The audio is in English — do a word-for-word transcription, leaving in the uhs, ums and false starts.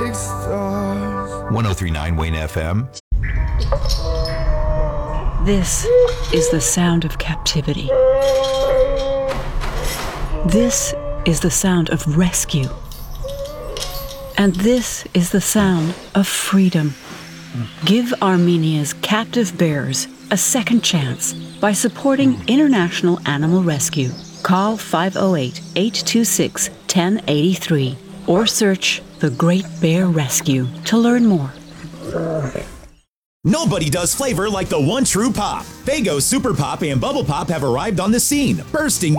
one oh three point nine Wayne F M. This is the sound of captivity. This is the sound of rescue. And this is the sound of freedom. Give Armenia's captive bears a second chance by supporting International Animal Rescue. Call five oh eight, eight two six, one oh eight three or search The Great Bear Rescue to learn more. Nobody does flavor like the one true pop. Faygo Super Pop and Bubble Pop have arrived on the scene, bursting